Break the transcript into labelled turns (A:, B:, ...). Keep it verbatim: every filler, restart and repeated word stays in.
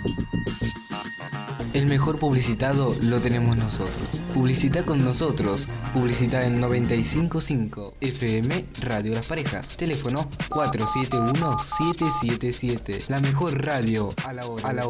A: El mejor publicitado lo tenemos nosotros. Publicita con nosotros. Publicita en noventa y cinco punto cinco F M Radio Las Parejas. Teléfono cuatro siete uno siete siete siete. La mejor radio a la hora. A la hora.